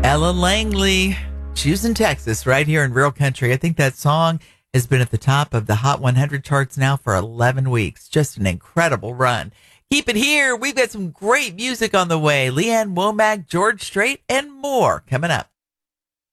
Ellen Langley, choosing Texas right here in Real Country. I think that song has been at the top of the Hot 100 charts now for 11 weeks. Just an incredible run. Keep it here. We've got some great music on the way. Leanne Womack, George Strait, and more coming up.